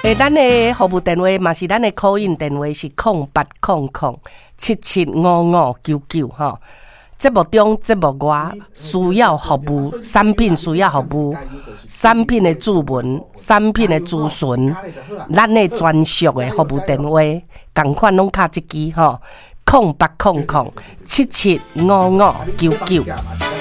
咱的服务电话嘛是咱的call in电话是0800775599吼。节目中、节目外需要服务，产品需要服务，产品的注文、产品的咨询，咱的专属的服务电话，同款拢卡一支吼，0800775599。